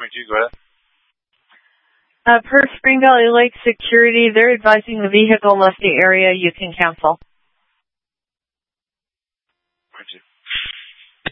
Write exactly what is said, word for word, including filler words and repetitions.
twenty-two, go ahead. Uh, per Spring Valley Lake Security, they're advising the vehicle left the area. You can cancel.